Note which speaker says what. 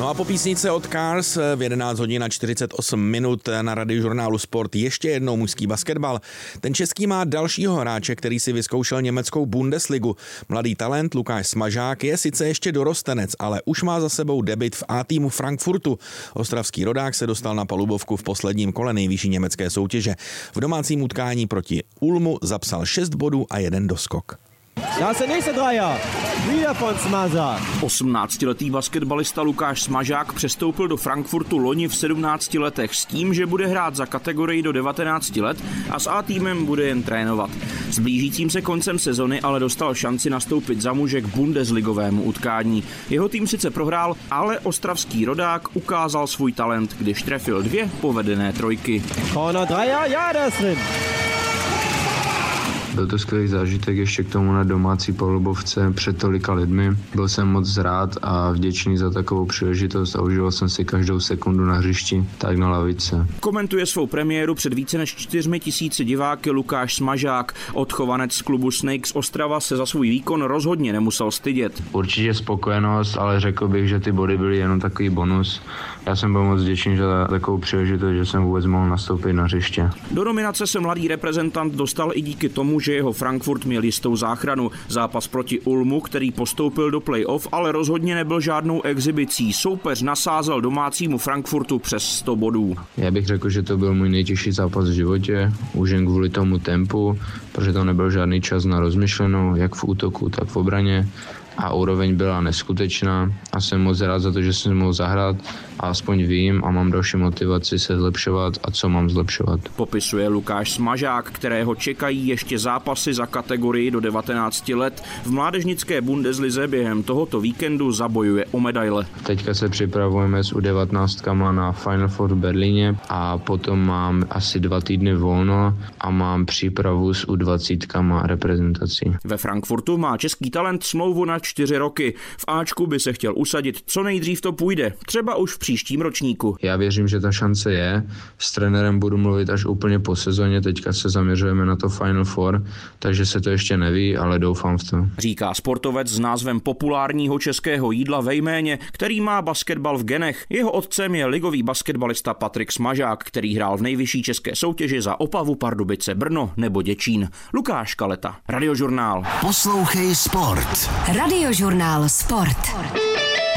Speaker 1: No a po písnice od Cars v 11 hodin a 48 minut na Radiožurnálu Sport ještě jednou mužský basketbal. Ten český má dalšího hráče, který si vyzkoušel německou Bundesligu. Mladý talent Lukáš Smažák je sice ještě dorostenec, ale už má za sebou debut v A-týmu Frankfurtu. Ostravský rodák se dostal na palubovku v posledním kole nejvyšší německé soutěže. V domácím utkání proti Ulmu zapsal 6 bodů a 1 doskok.
Speaker 2: Da ist der nächste Dreier. Wieder von Smažák.
Speaker 3: 18letý basketbalista Lukáš Smažák přestoupil do Frankfurtu loni v 17 letech s tím, že bude hrát za kategorii do 19 let a s A-týmem bude jen trénovat. S blížícím se koncem sezony ale dostal šanci nastoupit za muže k bundesligovému utkání. Jeho tým sice prohrál, ale ostravský rodák ukázal svůj talent, když trefil 2 povedené trojky.
Speaker 2: Corner Dreier, ja, das ist drin.
Speaker 4: Byl to skvělý zážitek ještě k tomu na domácí palubovce před tolika lidmi. Byl jsem moc rád a vděčný za takovou příležitost a užíval jsem si každou sekundu na hřišti, tak na lavice.
Speaker 3: Komentuje svou premiéru před více než 4 000 diváky Lukáš Smažák. Odchovanec z klubu Snakes Ostrava se za svůj výkon rozhodně nemusel stydět.
Speaker 4: Určitě spokojenost, ale řekl bych, že ty body byly jenom takový bonus. Já jsem byl moc vděčný za takovou příležitost, že jsem vůbec mohl nastoupit na hřiště.
Speaker 3: Do nominace se mladý reprezentant dostal i díky tomu, že jeho Frankfurt měl jistou záchranu. Zápas proti Ulmu, který postoupil do play-off, ale rozhodně nebyl žádnou exhibicí. Soupeř nasázel domácímu Frankfurtu přes 100 bodů.
Speaker 4: Já bych řekl, že to byl můj nejtěžší zápas v životě, už jen kvůli tomu tempu, protože to nebyl žádný čas na rozmyšlenou, jak v útoku, tak v obraně. A úroveň byla neskutečná a jsem moc rád za to, že jsem mohl zahrát a aspoň vím a mám další motivaci se zlepšovat a co mám zlepšovat.
Speaker 3: Popisuje Lukáš Smažák, kterého čekají ještě zápasy za kategorii do 19 let. V mládežnické Bundeslize během tohoto víkendu zabojuje o medaile.
Speaker 4: Teďka se připravujeme s U19 na Final Four v Berlíně a potom mám asi 2 týdny volno a mám přípravu s U20 reprezentací.
Speaker 3: Ve Frankfurtu má český talent smlouvu na 4 roky. V Ačku by se chtěl usadit, co nejdřív to půjde, třeba už v příštím ročníku.
Speaker 4: Já věřím, že ta šance je. S trenérem budu mluvit až úplně po sezóně, teďka se zaměřujeme na to Final Four, takže se to ještě neví, ale doufám v to.
Speaker 3: Říká sportovec s názvem populárního českého jídla ve jméně, který má basketbal v genech. Jeho otcem je ligový basketbalista Patrik Smažák, který hrál v nejvyšší české soutěži za Opavu, Pardubice, Brno nebo Děčín. Lukáš Kaleta, Radiožurnál.
Speaker 5: Poslouchej sport.
Speaker 6: Radiožurnál Sport.